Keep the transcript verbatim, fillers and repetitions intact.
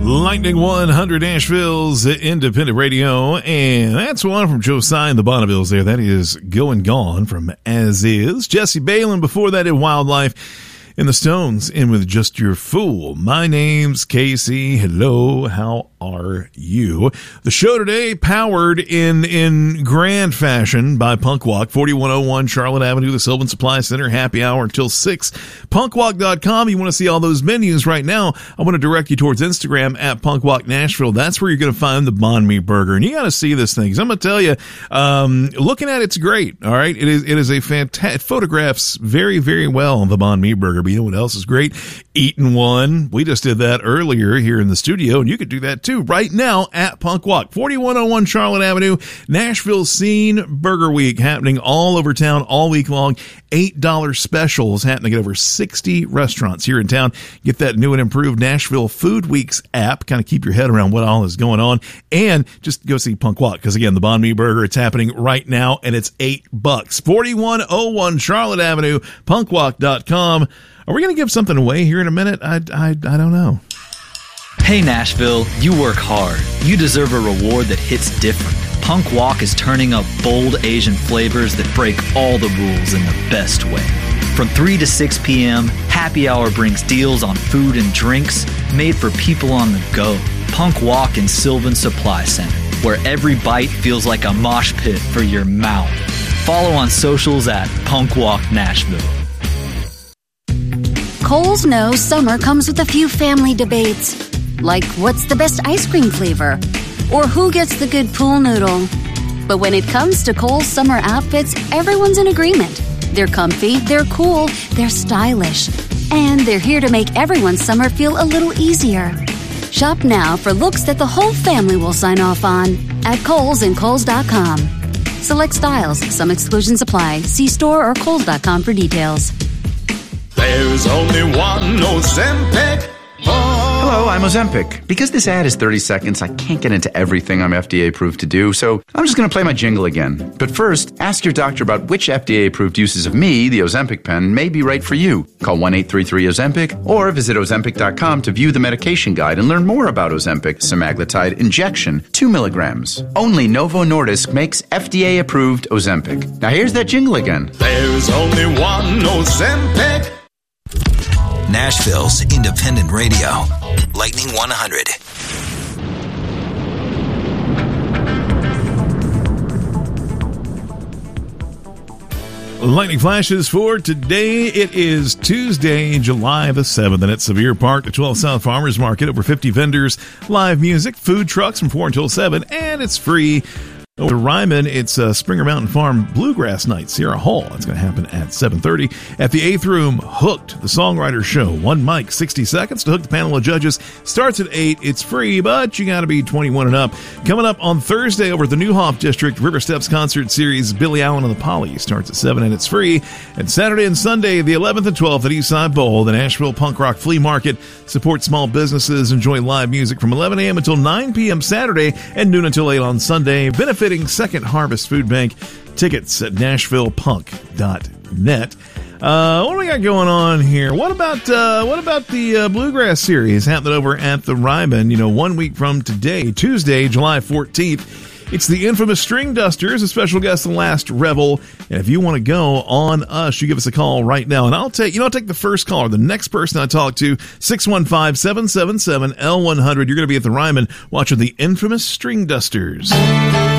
Lightning one hundred, Nashville's independent radio, and that's one from Josiah and the Bonnevilles there. That is Going Gone from As Is. Jesse Balin before that in Wildlife. And the Stones in with Just Your Fool. My name's Casey. Hello, how are you? The show today powered in in grand fashion by Punk Walk, forty-one oh one Charlotte Avenue, the Sylvan Supply Center, happy hour until six. punk walk dot com. You want to see all those menus right now? I want to direct you towards Instagram at Punk Walk Nashville. That's where you're going to find the Banh Mi Burger. And you got to see this thing. 'Cause I'm going to tell you, um, looking at it's great. All right. It is, it is a fantastic, photographs very, very well the Banh Mi Burger. But you know what else is great? Eating one. We just did that earlier here in the studio, and you could do that too right now at Punk Walk, forty-one oh one Charlotte Avenue. Nashville Scene Burger Week happening all over town all week long. eight dollars specials happening at over sixty restaurants here in town. Get that new and improved Nashville Food Weeks app. Kind of keep your head around what all is going on, and just go see Punk Walk, because again, the Banh Mi Burger, it's happening right now, and it's eight bucks. forty-one oh one Charlotte Avenue, punk walk dot com. Are we going to give something away here in a minute? I, I, I don't know. Hey Nashville, you work hard. You deserve a reward that hits different. Punk Walk is turning up bold Asian flavors that break all the rules in the best way. From three to six p.m., Happy Hour brings deals on food and drinks made for people on the go. Punk Walk in Sylvan Supply Center, where every bite feels like a mosh pit for your mouth. Follow on socials at Punk Walk Nashville. Kohl's knows summer comes with a few family debates, like what's the best ice cream flavor, or who gets the good pool noodle. But when it comes to Kohl's summer outfits, everyone's in agreement. They're comfy, they're cool, they're stylish, and they're here to make everyone's summer feel a little easier. Shop now for looks that the whole family will sign off on at Kohl's and Kohl's dot com. Select styles, some exclusions apply. See store or Kohl's dot com for details. There's only one Ozempic. Oh. Hello, I'm Ozempic. Because this ad is thirty seconds, I can't get into everything I'm F D A approved to do, so I'm just going to play my jingle again. But first, ask your doctor about which F D A approved uses of me, the Ozempic pen, may be right for you. Call one eight three three Ozempic or visit Ozempic dot com to view the medication guide and learn more about Ozempic semaglutide injection, two milligrams. Only Novo Nordisk makes F D A approved Ozempic. Now here's that jingle again. There's only one Ozempic. Nashville's independent radio, Lightning one hundred. Lightning flashes for today. It is Tuesday, July the seventh, and at Sevier Park, the twelve South Farmers Market. Over fifty vendors, live music, food trucks from four until seven, and it's free. Over to Ryman, it's uh, Springer Mountain Farm Bluegrass Night, Sierra Hall. That's going to happen at seven thirty. At the eighth Room, Hooked, the Songwriter Show. One mic, sixty seconds to hook the panel of judges. Starts at eight. It's free, but you got to be twenty-one and up. Coming up on Thursday over at the Newhoff District, River Steps Concert Series, Billy Allen and the Poly. Starts at seven and it's free. And Saturday and Sunday, the eleventh and twelfth at Eastside Bowl, the Nashville Punk Rock Flea Market. Support small businesses. Enjoy live music from eleven a.m. until nine p.m. Saturday and noon until eight on Sunday. Benefiting Second Harvest Food Bank. Tickets at nashville punk dot net. Uh, what do we got going on here? What about uh, what about the uh, Bluegrass Series happening over at the Ryman? You know, one week from today, Tuesday, July fourteenth. It's the infamous String Dusters, a special guest, The Last Rebel. And if you want to go on us, you give us a call right now. And I'll take, you know, I'll take the first caller, the next person I talk to, six one five, seven seven seven, L one hundred. You're going to be at the Ryman watching the infamous String Dusters.